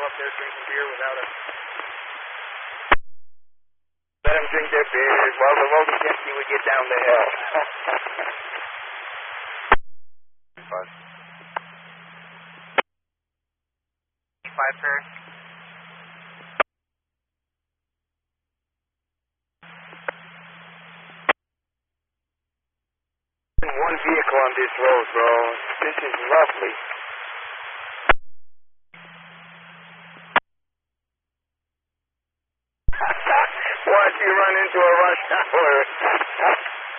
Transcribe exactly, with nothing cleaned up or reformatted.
up there drinking beer without a... Let them drink their beers while the road is empty, we get down the hill. Five. Five, sir. One vehicle on this road, bro. This is lovely. Watch you run into a rush hour.